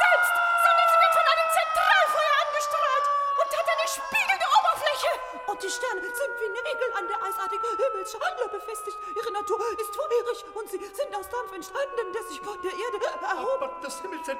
selbst, sondern sie wird von einem Zentralfeuer angestrahlt und hat eine spiegelnde Oberfläche. Und die Sterne sind wie Nägel an der eisartigen Himmelsschale befestigt. Ihre Natur ist feurig und sie sind aus Dampf entstanden, der sich von der Erde erhoben. Aber das Himmelszentrum